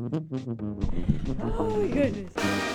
Ay, goodness.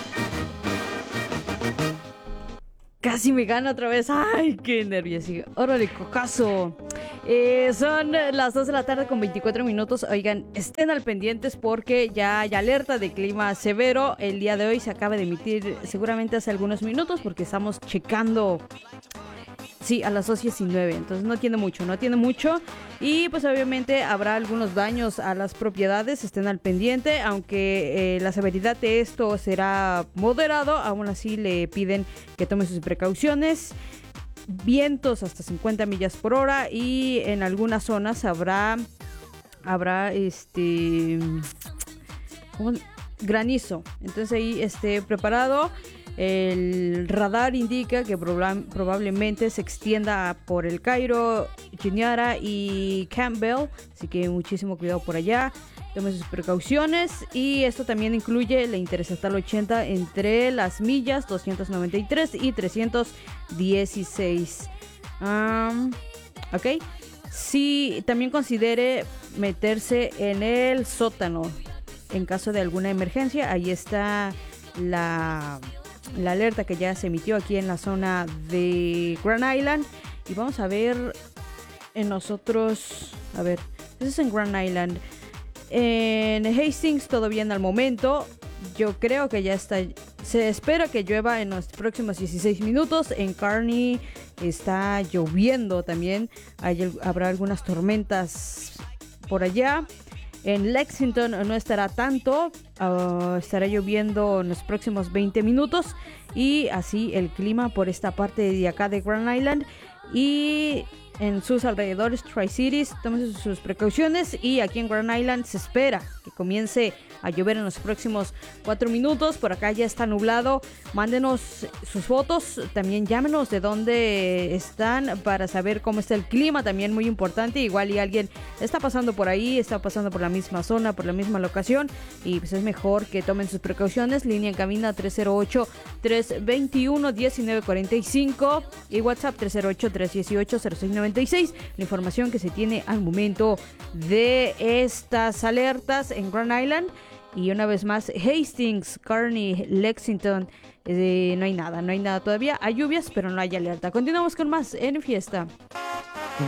Casi me gana otra vez. Ay, qué nervios. Órale, cocazo. Son las 2 de la tarde con 24 minutos. Oigan, estén al pendientes porque ya hay alerta de clima severo. El día de hoy se acaba de emitir seguramente hace algunos minutos porque estamos checando. Sí, a las 2:19, entonces no tiene mucho, no tiene mucho. Y pues obviamente habrá algunos daños a las propiedades, estén al pendiente, aunque la severidad de esto será moderado, aún así le piden que tome sus precauciones. Vientos hasta 50 millas por hora y en algunas zonas habrá ¿cómo? Granizo. Entonces ahí esté preparado. El radar indica que probablemente se extienda por el Cairo, Juniara y Campbell, así que muchísimo cuidado por allá. Tome sus precauciones y esto también incluye la Interestatal 80 entre las millas 293 y 316. Ok. Sí, también considere meterse en el sótano en caso de alguna emergencia. Ahí está la alerta que ya se emitió aquí en la zona de Grand Island. Y vamos a ver en nosotros. A ver, eso es en Grand Island. En Hastings todo bien al momento. Yo creo que ya está. Se espera que llueva en los próximos 16 minutos. En Kearney está lloviendo también. Habrá algunas tormentas por allá. En Lexington no estará tanto, estará lloviendo en los próximos 20 minutos y así el clima por esta parte de acá de Grand Island y en sus alrededores, Tri-Cities, tomen sus precauciones y aquí en Grand Island se espera que comience a llover en los próximos 4 minutos. Por acá ya está nublado. Mándenos sus fotos. También llámenos de dónde están para saber cómo está el clima. También muy importante. Igual y alguien está pasando por ahí, está pasando por la misma zona, por la misma locación. Y pues es mejor que tomen sus precauciones. Línea en cabina 308-321-1945 y WhatsApp 308-318-0696. La información que se tiene al momento de estas alertas en Grand Island. Y una vez más, Hastings, Kearney, Lexington, no hay nada todavía. Hay lluvias, pero no hay alerta. Continuamos con más en Fiesta.